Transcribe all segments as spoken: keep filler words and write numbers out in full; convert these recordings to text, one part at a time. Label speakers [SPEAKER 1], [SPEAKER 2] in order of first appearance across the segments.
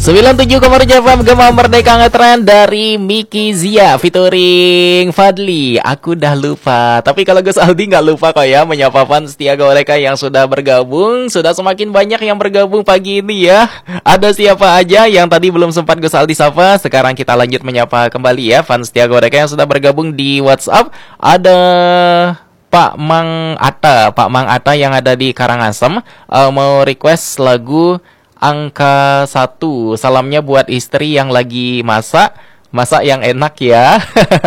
[SPEAKER 1] sembilan puluh tujuh koma tujuh F M Gema Merdeka Ngetren dari Miki Zia featuring Fadli. Aku dah lupa, tapi kalau Gus Aldi nggak lupa kok ya menyapa fans setia mereka yang sudah bergabung. Sudah semakin banyak yang bergabung pagi ini ya. Ada siapa aja yang tadi belum sempat Gus Aldi sapa? Sekarang kita lanjut menyapa kembali ya fans setia mereka yang sudah bergabung di WhatsApp. Ada Pak Mang Ata, Pak Mang Ata yang ada di Karangasem, uh, mau request lagu Angka Satu. Salamnya buat istri yang lagi masak, masak yang enak ya.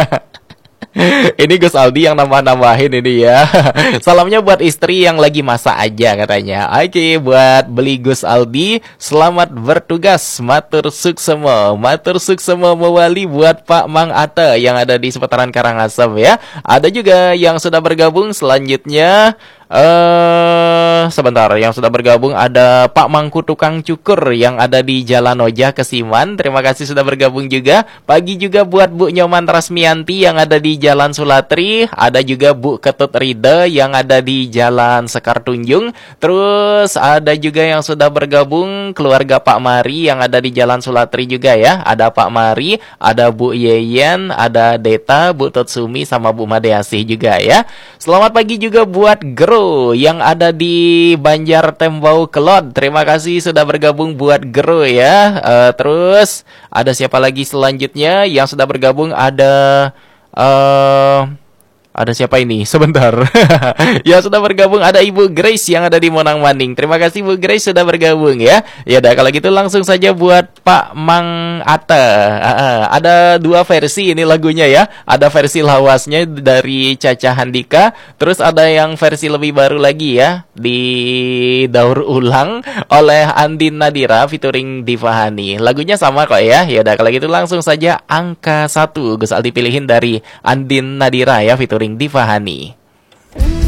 [SPEAKER 1] Ini Gus Aldi yang nambah-nambahin ini ya. Salamnya buat istri yang lagi masak aja katanya. Oke, buat beli Gus Aldi, selamat bertugas, matur suksema, matur suksema mewali buat Pak Mang Ata yang ada di seputaran Karangasem ya. Ada juga yang sudah bergabung selanjutnya. Eh, uh, sebentar, yang sudah bergabung ada Pak Mangku Tukang Cukur yang ada di Jalan Ojah Kesiman. Terima kasih sudah bergabung juga. Pagi juga buat Bu Nyoman Rasmianti yang ada di Jalan Sulatri. Ada juga Bu Ketut Rida yang ada di Jalan Sekar Tunjung. Terus ada juga yang sudah bergabung keluarga Pak Mari yang ada di Jalan Sulatri juga ya. Ada Pak Mari, ada Bu Yeyen, ada Deta, Bu Tutsumi sama Bu Madeasih juga ya. Selamat pagi juga buat Gero yang ada di Banjar Tembau Kelot. Terima kasih sudah bergabung buat Gero ya. Uh, terus ada siapa lagi selanjutnya yang sudah bergabung? Ada uh, ada siapa ini? Sebentar. Ya sudah bergabung ada Ibu Grace yang ada di Monang Manding. Terima kasih Bu Grace sudah bergabung ya. Ya udah kalau gitu langsung saja buat Pak Mang Ata. Uh, uh, ada dua versi ini lagunya ya. Ada versi lawasnya dari Caca Handika. Terus ada yang versi lebih baru lagi ya, di daur ulang oleh Andin Nadira featuring Diva Hani. Lagunya sama kok ya. Ya udah kalau gitu langsung saja Angka Satu Gus Aldi pilihin dari Andin Nadira ya featuring Diva Hani.